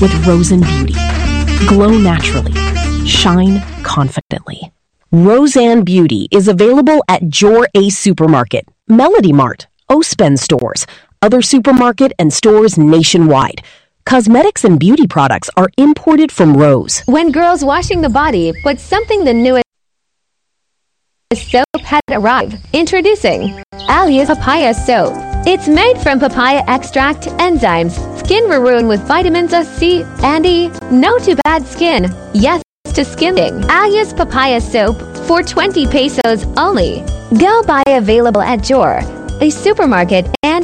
with Roseanne Beauty. Glow naturally. Shine confidently. Roseanne Beauty is available at Jor A Supermarket, Melody Mart, Ospen stores, other supermarket and stores nationwide. Cosmetics and beauty products are imported from Rose. When girls washing the body, but something the newest soap had arrived. Introducing Alia's Papaya Soap. It's made from papaya extract, enzymes, skin ruin with vitamins C and E. No to bad skin. Yes to skinning. Alia's Papaya Soap for 20 pesos only. Go buy available at Jor, a supermarket and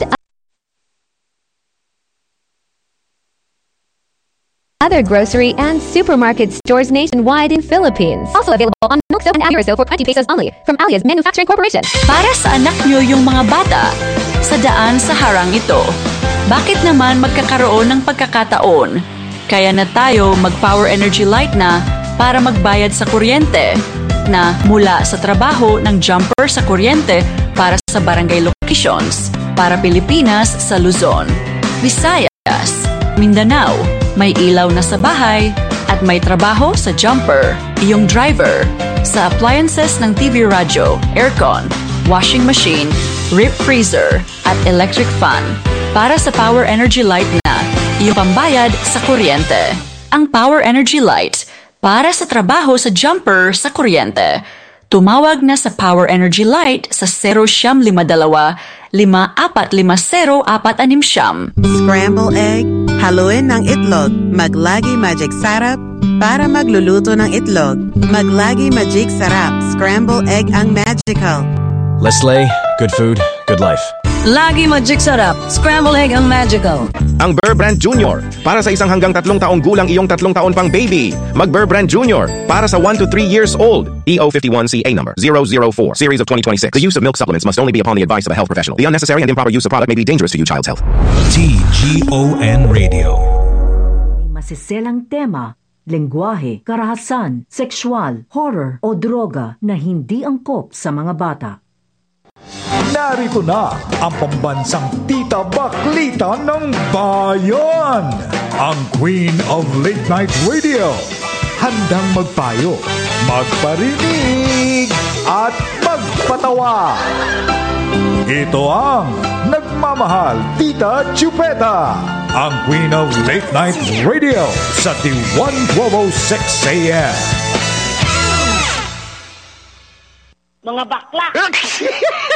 other grocery and supermarket stores nationwide in Philippines. Also available on Milk Soap and Aguirre Soap for 20 pesos only from Alia's Manufacturing Corporation. Para sa anak nyo yung mga bata, sa daan sa harang ito, bakit naman magkakaroon ng pagkakataon? Kaya na tayo mag-Power Energy Light na para magbayad sa kuryente na mula sa trabaho ng jumper sa kuryente para sa barangay locations para Pilipinas sa Luzon, Visayas, Mindanao. May ilaw na sa bahay at may trabaho sa jumper, iyong driver, sa appliances ng TV radyo, aircon, washing machine, rip freezer, at electric fan. Para sa Power Energy Light na, iyong pambayad sa kuryente. Ang Power Energy Light para sa trabaho sa jumper sa kuryente. Tumawag na sa Power Energy Light sa 0952-5450-469. Scramble egg, haluin ng itlog, Maglagi Magic Sarap para magluluto ng itlog. Maglagi Magic Sarap, scramble egg ang magical. Leslie, good food, good life. Lagi Magic Sarap, scramble egg ang magical. Ang Burr Brand Junior, para sa isang hanggang 3 taong gulang iyong 3 taon pang baby. Mag Burr Brand Junior, para sa 1 to 3 years old. EO51CA number 004, series of 2026. The use of milk supplements must only be upon the advice of a health professional. The unnecessary and improper use of product may be dangerous to your child's health. TGON Radio. Masiselang tema, lengguwahe, karahasan, sexual, horror o droga na hindi angkop sa mga bata. Narito na ang pambansang tita baklita ng bayan, ang Queen of Late Night Radio. Handang magpayo, magparinig at magpatawa. Ito ang nagmamahal Tita Chupeta, ang Queen of Late Night Radio sa T1 1206 AM. Mga bakla!